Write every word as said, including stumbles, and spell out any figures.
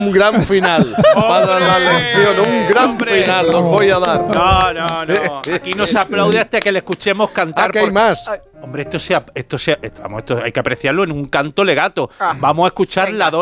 Un gran final para la lección, un gran ¡Hombre! final los voy a dar. No, no, no. Aquí no se aplaude hasta que le escuchemos cantar. Ah, que hay porque- más. Hombre, esto, sea, esto, sea, esto, vamos, esto hay que apreciarlo en un canto legato. Vamos a escuchar la